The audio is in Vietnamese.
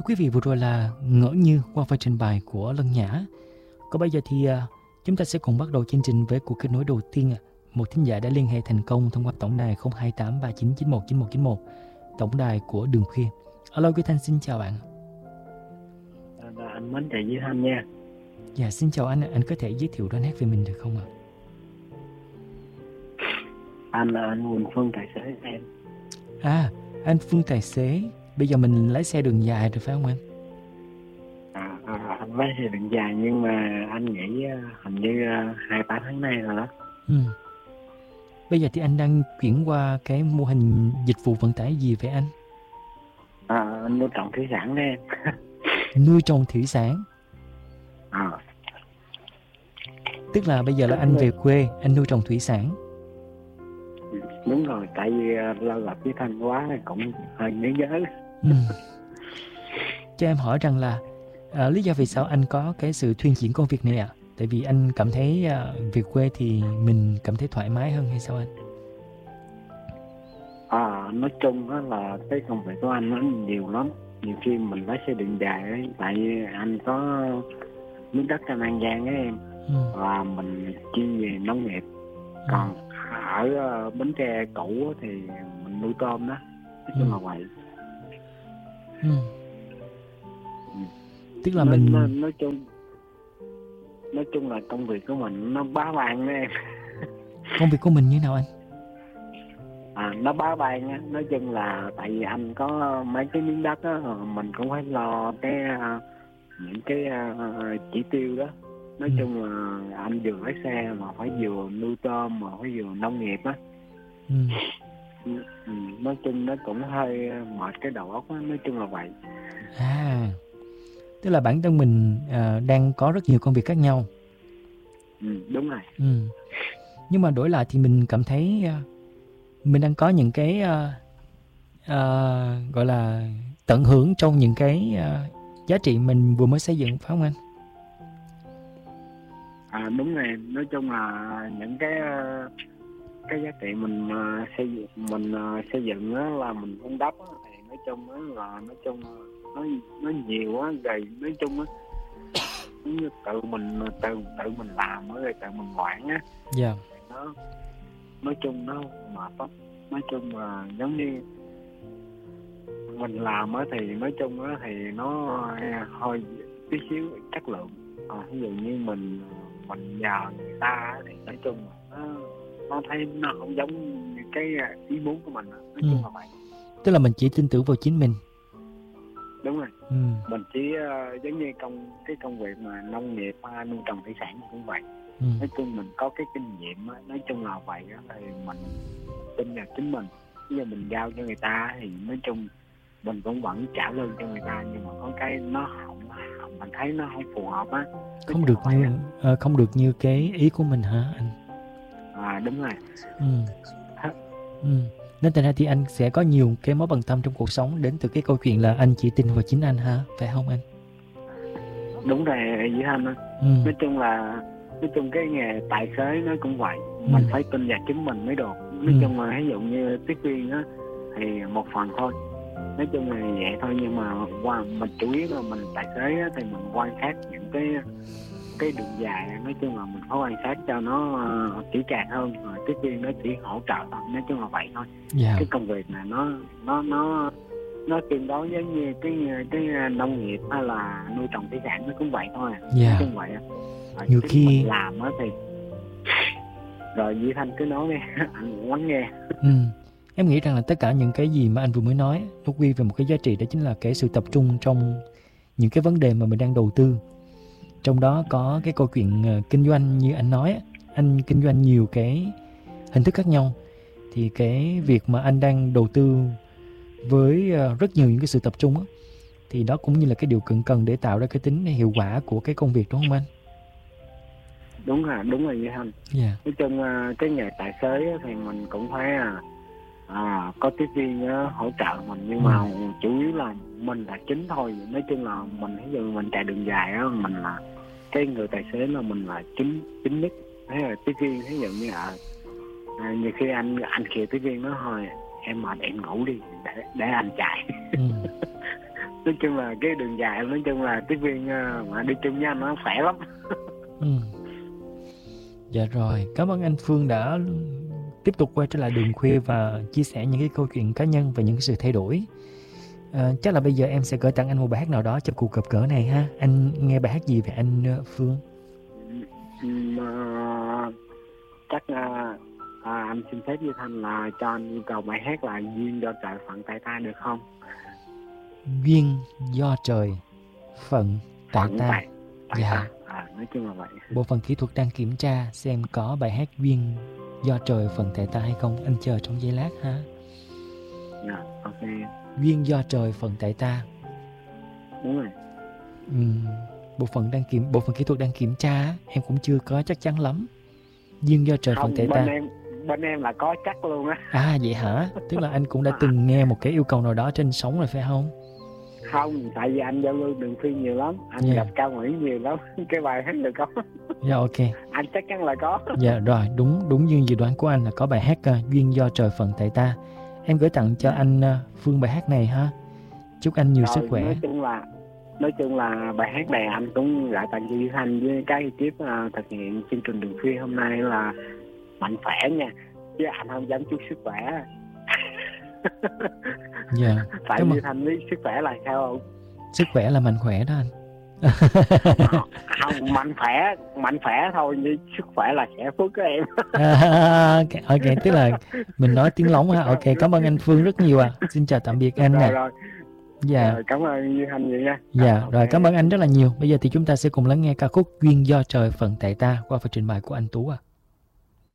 Thưa quý vị, vừa rồi là Ngỡ Như qua phần trình bày của Lân Nhã. Còn bây giờ thì chúng ta sẽ cùng bắt đầu chương trình với cuộc kết nối đầu tiên. Một thính giả đã liên hệ thành công thông qua tổng đài 02839919191, tổng đài của Đường Khuya. Alo, Quý Thanh xin chào bạn. Anh mến chào Duy Thanh nha. Dạ, xin chào anh có thể giới thiệu rõ nét về mình được không ạ? Anh là anh Quỳnh Phương, tài xế em. Anh Phương tài xế. Bây giờ mình lái xe đường dài rồi phải không anh? Anh lái xe đường dài nhưng mà anh nghĩ hình như 2-3 tháng nay rồi đó. Bây giờ thì anh đang chuyển qua cái mô hình dịch vụ vận tải gì vậy anh? Anh nuôi trồng thủy sản đó em. Nuôi trồng thủy sản. Tức là bây giờ là anh về quê, anh nuôi trồng thủy sản. Đúng rồi, tại vì lâu gặp với Thanh quá cũng hơi nhớ. Cho em hỏi rằng là lý do vì sao anh có cái sự thuyên chuyển công việc này ạ? Tại vì anh cảm thấy về quê thì mình cảm thấy thoải mái hơn hay sao anh? Nói chung đó là cái công việc của anh nó nhiều lắm. Nhiều khi mình lái xe đường dài ấy, tại vì anh có miếng đất trên An Giang ấy em. Và mình chuyên về nông nghiệp. Còn ở Bến Tre cũ thì mình nuôi tôm đó. Nói chung là vậy. Tức là mình nói chung là công việc của mình nó bá ban đó em. Công việc của mình như nào anh? Nó bá ban á. Nói chung là tại vì anh có mấy cái miếng đất á, mình cũng phải lo cái những cái chỉ tiêu đó. Nói chung là anh vừa lái xe mà phải vừa nuôi tôm mà phải vừa nông nghiệp á. Nói chung nó cũng hơi mệt cái đầu óc á. Nói chung là vậy. Tức là bản thân mình đang có rất nhiều công việc khác nhau. Đúng rồi. Nhưng mà đổi lại thì mình cảm thấy mình đang có những cái gọi là tận hưởng trong những cái giá trị mình vừa mới xây dựng, phải không anh? Đúng rồi. Nói chung là những cái giá trị mình xây dựng á, là mình vun đắp á, thì nói chung á là nó nhiều á, rồi nói chung á như tự mình làm á, rồi tự mình quản á. Dạ. Nói chung nó mệt lắm. Nói chung là giống như mình làm á thì nói chung á thì nó hơi tí xíu chất lượng. Ví dụ như mình nhờ người ta thì nói chung là nó thấy nó không giống cái ý muốn của mình. Nói chung là vậy. Tức là mình chỉ tin tưởng vào chính mình. Đúng rồi. Mình chỉ giống như cái công việc mà nông nghiệp nuôi trồng thủy sản cũng vậy. Nói chung mình có cái kinh nghiệm á, nói chung là vậy á, thì mình tin vào chính mình. Bây giờ mình giao cho người ta thì nói chung mình cũng vẫn trả lương cho người ta, nhưng mà có cái nó không mình thấy nó không phù hợp á. Không được như cái ý của mình hả anh? Đúng rồi. Nên thành ra thì anh sẽ có nhiều cái mối bận tâm trong cuộc sống đến từ cái câu chuyện là anh chỉ tin vào chính anh hả? Phải không anh? Đúng rồi Duy Thanh á. Nói chung cái nghề tài xế nó cũng vậy. Mình phải tin vào chính mình mới được. Nói chung là ví dụ như tiếp viên á thì một phần thôi. Nói chung là vậy thôi, nhưng mà mình chủ yếu là mình tài xế á, thì mình quan sát những cái đường dài. Nói chung là mình phải quan sát cho nó kỹ càng hơn, rồi tiếp viên nó chỉ hỗ trợ thôi. Nói chung là vậy thôi. Cái công việc này nó tương đối giống như cái nông nghiệp hay là nuôi trồng thủy sản, nó cũng vậy thôi. Nói chung vậy. Nhiều khi mình làm á thì rồi Duy Thanh cứ nói nghe, anh lắng nghe. Em nghĩ rằng là tất cả những cái gì mà anh vừa mới nói nó quy về một cái giá trị, đó chính là cái sự tập trung trong những cái vấn đề mà mình đang đầu tư. Trong đó có cái câu chuyện kinh doanh như anh nói, anh kinh doanh nhiều cái hình thức khác nhau. Thì cái việc mà anh đang đầu tư với rất nhiều những cái sự tập trung á, thì đó cũng như là cái điều cần để tạo ra cái tính hiệu quả của cái công việc, đúng không anh? Đúng rồi Duy Thanh. Nói chung cái nghề tài xế thì mình cũng phải có tiếp viên hỗ trợ mình, nhưng mà chủ yếu là mình là chính thôi. Nói chung là mình ví dụ mình chạy đường dài á, mình là cái người tài xế là mình là chính nhất. Thế là tiếp viên ví dụ như nhiều khi anh khều tiếp viên nó thôi em mệt em ngủ đi để anh chạy. nói chung là cái đường dài, nói chung là tiếp viên mà đi chung với anh nó khỏe lắm. Dạ rồi, cảm ơn anh Phương đã tiếp tục quay trở lại Đường Khuya và chia sẻ những cái câu chuyện cá nhân và những cái sự thay đổi. Chắc là bây giờ em sẽ gửi tặng anh một bài hát nào đó cho cuộc gặp gỡ này ha. Anh nghe bài hát gì về anh Phương? Chắc anh xin phép với Thanh là cho anh yêu cầu bài hát là Duyên do trời phận tại ta được không? Duyên do trời phận tại ta. Dạ. Nói chung là vậy. Bộ phận kỹ thuật đang kiểm tra xem có bài hát Duyên do trời phận tại ta hay không. Anh chờ trong giây lát ha. Dạ, ok. Duyên do trời phận tại ta. Đúng rồi. Bộ phận kỹ thuật đang kiểm tra, em cũng chưa có chắc chắn lắm. Duyên do trời phận tại ta. Bên em là có chắc luôn á. À vậy hả? Tức là anh cũng đã từng nghe một cái yêu cầu nào đó trên sóng rồi phải không? Không, tại vì anh giao lưu Đường Khuya nhiều lắm, anh gặp Cao Mỹ nhiều lắm, cái bài hát được có. Dạ ok. Anh chắc chắn là có. Dạ rồi, đúng như dự đoán của anh là có bài hát Duyên do trời phận tại ta. Em gửi tặng cho anh Phương bài hát này ha. Chúc anh nhiều sức khỏe. Nói chung là bài hát này anh cũng gửi tặng cho Duy Thanh với cái ekip thực hiện chương trình Đường Khuya hôm nay là mạnh khỏe nha, chứ anh không dám chúc sức khỏe. Dạ. Tại Duy Thanh biết sức khỏe là sao không? Sức khỏe là mạnh khỏe đó anh. Không, mạnh khỏe thôi, nhưng sức khỏe là sẽ phước của em. Ok, tức là mình nói tiếng lóng ha. Ok, cảm ơn anh Phương rất nhiều ạ. Xin chào tạm biệt anh nè. Rồi. Dạ. Cảm ơn Duy Thanh vậy nha. Dạ, okay. Rồi cảm ơn anh rất là nhiều. Bây giờ thì chúng ta sẽ cùng lắng nghe ca khúc Duyên do trời phận tại ta qua phần trình bày của anh Tú ạ.